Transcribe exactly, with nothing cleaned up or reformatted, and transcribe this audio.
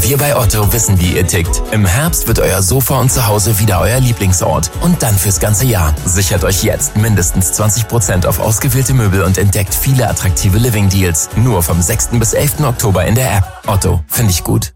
Wir bei Otto wissen, wie ihr tickt. Im Herbst wird euer Sofa und Zuhause wieder euer Lieblingsort. Und dann fürs ganze Jahr. Sichert euch jetzt mindestens zwanzig Prozent auf ausgewählte Möbel und entdeckt viele attraktive Living Deals. Nur vom sechsten bis elften Oktober in der App. Otto, finde ich gut.